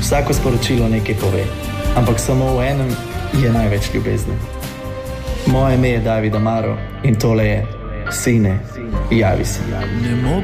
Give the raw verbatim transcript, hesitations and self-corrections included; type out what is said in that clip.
Vsako sporočilo nekaj pove, ampak samo v enem je največ ljubezni. Moje ime je David Amaro in tole je Sine, javi se.